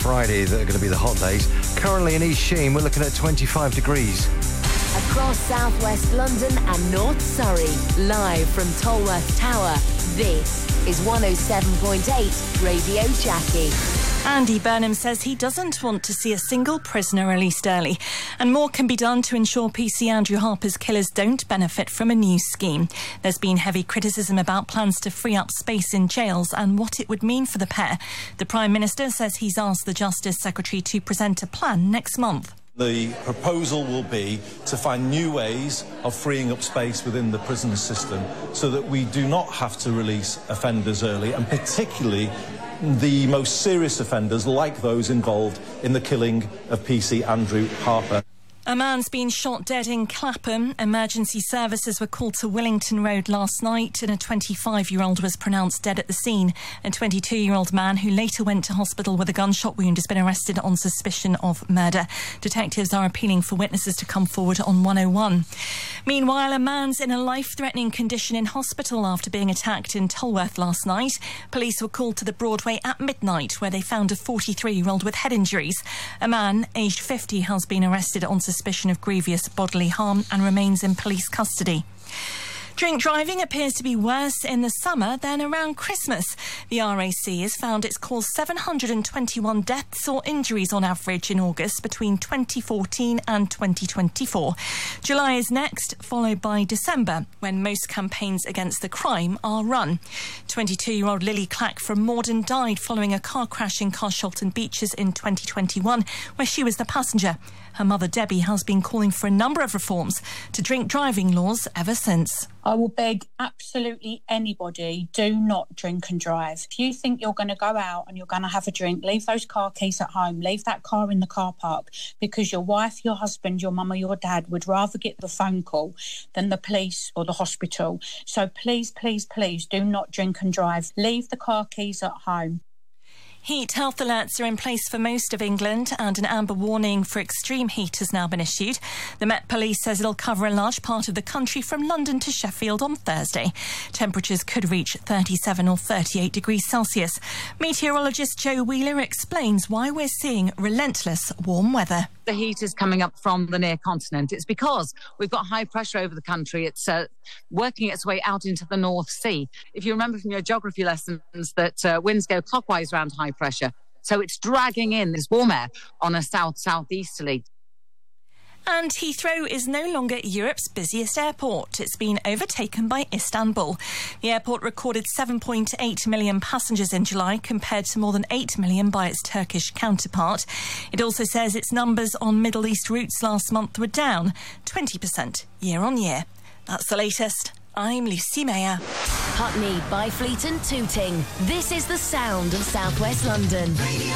Friday that are going to be the hot days. Currently in East Sheen, we're looking at 25 degrees. Across southwest London and North Surrey, live from Tolworth Tower, this is 107.8 Radio Jackie. Andy Burnham says he doesn't want to see a single prisoner released early, and more can be done to ensure PC Andrew Harper's killers don't benefit from a new scheme. There's been heavy criticism about plans to free up space in jails and what it would mean for the pair. The Prime Minister says he's asked the Justice Secretary to present a plan next month. The proposal will be to find new ways of freeing up space within the prison system so that we do not have to release offenders early, and particularly the most serious offenders like those involved in the killing of PC Andrew Harper. A man's been shot dead in Clapham. Emergency services were called to Willington Road last night and a 25-year-old was pronounced dead at the scene. A 22-year-old man who later went to hospital with a gunshot wound has been arrested on suspicion of murder. Detectives are appealing for witnesses to come forward on 101. Meanwhile, a man's in a life-threatening condition in hospital after being attacked in Tolworth last night. Police were called to the Broadway at midnight where they found a 43-year-old with head injuries. A man, aged 50, has been arrested on suspicion of grievous bodily harm and remains in police custody. Drink driving appears to be worse in the summer than around Christmas. The RAC has found it's caused 721 deaths or injuries on average in August between 2014 and 2024. July is next, followed by December, when most campaigns against the crime are run. 22-year-old Lily Clack from Morden died following a car crash in Carshalton Beeches in 2021, where she was the passenger. Her mother, Debbie, has been calling for a number of reforms to drink driving laws ever since. I will beg absolutely anybody, do not drink and drive. If you think you're going to go out and you're going to have a drink, leave those car keys at home, leave that car in the car park, because your wife, your husband, your mum or your dad would rather get the phone call than the police or the hospital. So please, please, please do not drink and drive. Leave the car keys at home. Heat health alerts are in place for most of England and an amber warning for extreme heat has now been issued. The Met Police says it'll cover a large part of the country from London to Sheffield on Thursday. Temperatures could reach 37 or 38 degrees Celsius. Meteorologist Joe Wheeler explains why we're seeing relentless warm weather. The heat is coming up from the near continent. It's because we've got high pressure over the country. It's working its way out into the North Sea. If you remember from your geography lessons that winds go clockwise around high pressure, so it's dragging in this warm air on a south-southeasterly. And Heathrow is no longer Europe's busiest airport. It's been overtaken by Istanbul. The airport recorded 7.8 million passengers in July, compared to more than 8 million by its Turkish counterpart. It also says its numbers on Middle East routes last month were down 20% year on year. That's the latest. I'm Lucy Mayer. Putney, Byfleet and Tooting. This is the sound of South West London. Radio